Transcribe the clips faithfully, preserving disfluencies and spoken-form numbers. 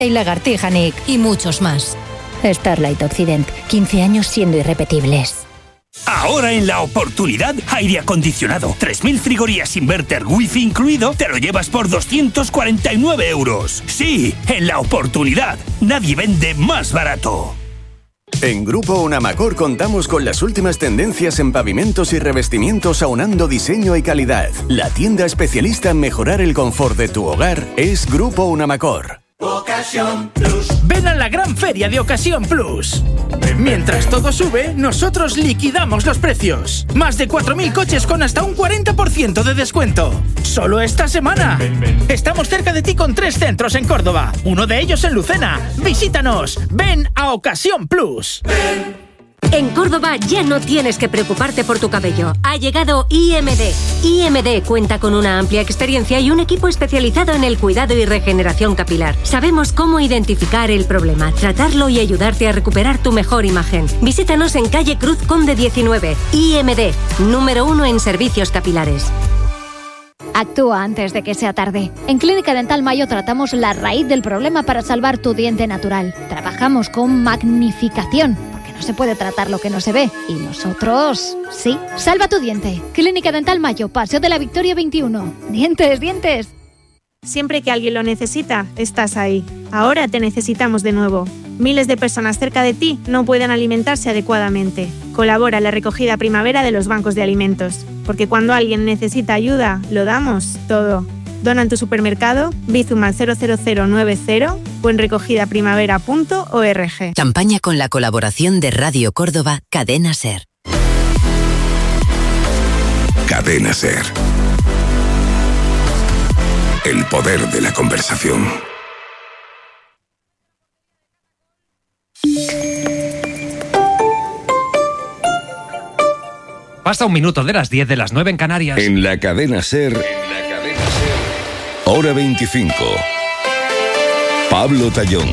y Lagartija Nick y muchos más. Starlight Occident, quince años siendo irrepetibles. Ahora en La Oportunidad, aire acondicionado, tres mil frigorías inverter wifi incluido, te lo llevas por doscientos cuarenta y nueve euros. Sí, en La Oportunidad, nadie vende más barato. En Grupo Unamacor contamos con las últimas tendencias en pavimentos y revestimientos aunando diseño y calidad. La tienda especialista en mejorar el confort de tu hogar es Grupo Unamacor. Ocasión Plus. Ven a la gran feria de Ocasión Plus. Mientras todo sube, nosotros liquidamos los precios. Más de cuatro mil coches con hasta un cuarenta por ciento de descuento. Solo esta semana. Estamos cerca de ti con tres centros en Córdoba. Uno de ellos en Lucena. Visítanos. Ven a Ocasión Plus. Ven. En Córdoba ya no tienes que preocuparte por tu cabello. Ha llegado I M D. I M D cuenta con una amplia experiencia y un equipo especializado en el cuidado y regeneración capilar. Sabemos cómo identificar el problema, tratarlo y ayudarte a recuperar tu mejor imagen. Visítanos en calle Cruz Conde diecinueve. I M D, número uno en servicios capilares. Actúa antes de que sea tarde. En Clínica Dental Mayo tratamos la raíz del problema para salvar tu diente natural. Trabajamos con magnificación. No se puede tratar lo que no se ve. Y nosotros, sí. Salva tu diente. Clínica Dental Mayo, Paseo de la Victoria veintiuno. Dientes, dientes. Siempre que alguien lo necesita, estás ahí. Ahora te necesitamos de nuevo. Miles de personas cerca de ti no pueden alimentarse adecuadamente. Colabora en la recogida primavera de los bancos de alimentos. Porque cuando alguien necesita ayuda, lo damos todo. Dona en tu supermercado, Bizum al cero cero cero nueve cero o en recogida primavera punto org. Campaña con la colaboración de Radio Córdoba, Cadena SER. Cadena SER. El poder de la conversación. Pasa un minuto de las diez de las nueve en Canarias. En la Cadena SER. Hora veinticinco. Pablo Tallón.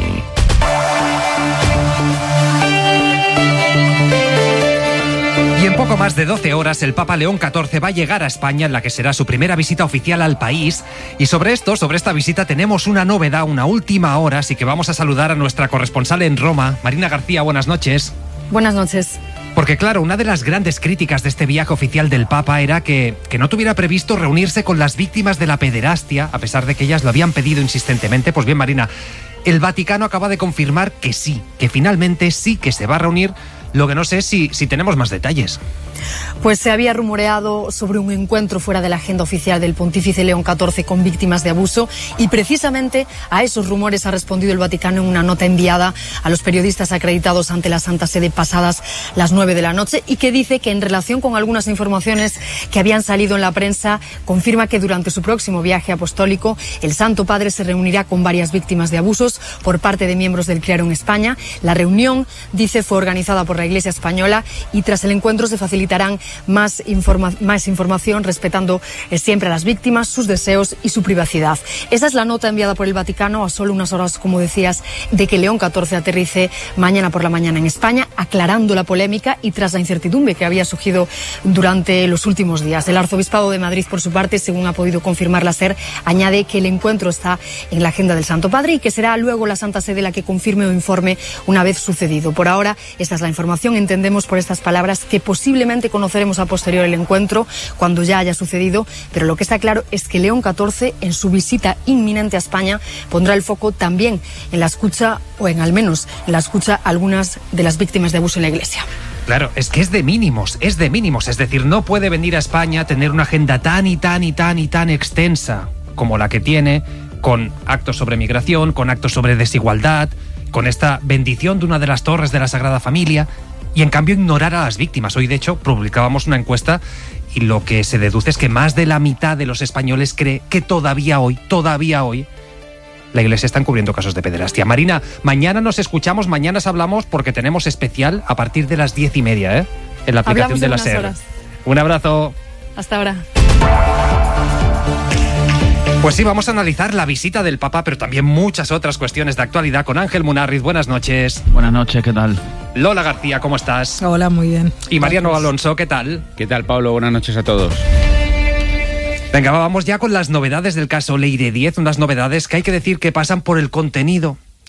Y en poco más de doce horas el Papa León catorce va a llegar a España, en la que será su primera visita oficial al país. Y sobre esto, sobre esta visita, tenemos una novedad, una última hora, así que vamos a saludar a nuestra corresponsal en Roma, Marina García. Buenas noches. Buenas noches. Porque claro, una de las grandes críticas de este viaje oficial del Papa era que, que no tuviera previsto reunirse con las víctimas de la pederastia, a pesar de que ellas lo habían pedido insistentemente. Pues bien, Marina, el Vaticano acaba de confirmar que sí, que finalmente sí que se va a reunir. Lo que no sé es si, si tenemos más detalles. Pues se había rumoreado sobre un encuentro fuera de la agenda oficial del pontífice León catorce con víctimas de abuso y precisamente a esos rumores ha respondido el Vaticano en una nota enviada a los periodistas acreditados ante la Santa Sede pasadas las nueve de la noche y que dice que en relación con algunas informaciones que habían salido en la prensa confirma que durante su próximo viaje apostólico el Santo Padre se reunirá con varias víctimas de abusos por parte de miembros del clero en España. La reunión, dice, fue organizada por la Iglesia Española y tras el encuentro se facilitarán más, informa más información respetando eh, siempre a las víctimas, sus deseos y su privacidad. Esa es la nota enviada por el Vaticano a solo unas horas, como decías, de que León catorce aterrice mañana por la mañana en España, aclarando la polémica y tras la incertidumbre que había surgido durante los últimos días. El Arzobispado de Madrid, por su parte, según ha podido confirmar la SER, añade que el encuentro está en la agenda del Santo Padre y que será luego la Santa Sede la que confirme o informe una vez sucedido. Por ahora, esta es la información. Entendemos por estas palabras que posiblemente conoceremos a posterior el encuentro cuando ya haya sucedido, pero lo que está claro es que León catorce en su visita inminente a España pondrá el foco también en la escucha, o en al menos en la escucha a algunas de las víctimas de abuso en la Iglesia. Claro, es que es de mínimos, es de mínimos, es decir, no puede venir a España a tener una agenda tan y tan y tan y tan extensa como la que tiene, con actos sobre migración, con actos sobre desigualdad, con esta bendición de una de las torres de la Sagrada Familia, y en cambio ignorar a las víctimas. Hoy, de hecho, publicábamos una encuesta y lo que se deduce es que más de la mitad de los españoles cree que todavía hoy, todavía hoy, la Iglesia está encubriendo casos de pederastia. Marina, mañana nos escuchamos, mañana hablamos porque tenemos especial a partir de las diez y media, ¿eh? En la aplicación Hablamos de en la unas SER. horas. Un abrazo. Hasta ahora. Pues sí, vamos a analizar la visita del Papa, pero también muchas otras cuestiones de actualidad con Ángel Munarriz. Buenas noches. Buenas noches, ¿qué tal? Lola García, ¿cómo estás? Hola, muy bien. Y Mariano Alonso, ¿qué tal? ¿Qué tal, Pablo? Buenas noches a todos. Venga, vamos ya con las novedades del caso Leire diez, unas novedades que hay que decir que pasan por el contenido